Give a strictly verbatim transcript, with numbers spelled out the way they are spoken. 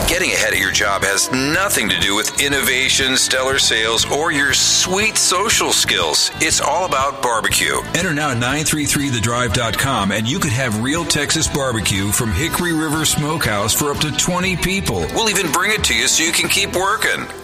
Getting ahead at your job has nothing to do with innovation, stellar sales, or your sweet social skills. It's all about barbecue. Enter now nine three three the drive dot com and you could have real Texas barbecue from Hickory River Smokehouse for up to twenty people. We'll even bring it to you so you can keep working.